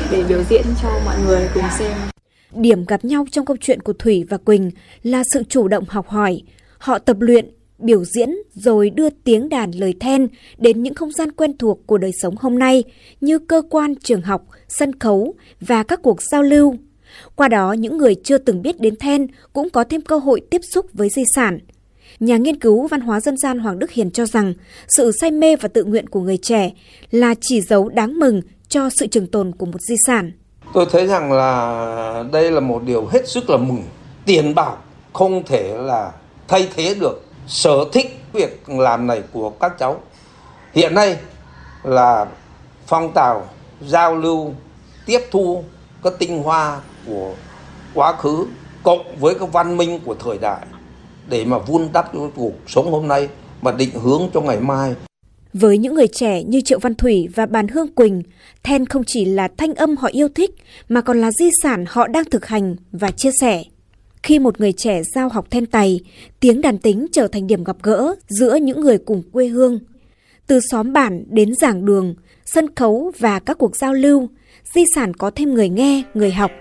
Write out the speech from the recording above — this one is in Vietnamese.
để biểu diễn cho mọi người cùng xem. Điểm gặp nhau trong câu chuyện của Thủy và Quỳnh là sự chủ động học hỏi. Họ tập luyện, biểu diễn rồi đưa tiếng đàn lời then đến những không gian quen thuộc của đời sống hôm nay như cơ quan, trường học, sân khấu và các cuộc giao lưu. Qua đó, những người chưa từng biết đến then cũng có thêm cơ hội tiếp xúc với di sản. Nhà nghiên cứu văn hóa dân gian Hoàng Đức Hiền cho rằng sự say mê và tự nguyện của người trẻ là chỉ dấu đáng mừng cho sự trường tồn của một di sản. Tôi thấy rằng là đây là một điều hết sức là mừng. Tiền bạc không thể là thay thế được sở thích việc làm này của các cháu. Hiện nay là phong trào giao lưu, tiếp thu các tinh hoa của quá khứ cộng với cái văn minh của thời đại để mà vun đắp cho cuộc sống hôm nay mà định hướng cho ngày mai. Với những người trẻ như Triệu Văn Thủy và Bàn Hương Quỳnh, then không chỉ là thanh âm họ yêu thích mà còn là di sản họ đang thực hành và chia sẻ. Khi một người trẻ giao học then tày, tiếng đàn tính trở thành điểm gặp gỡ giữa những người cùng quê hương. Từ xóm bản đến giảng đường, sân khấu và các cuộc giao lưu, di sản có thêm người nghe, người học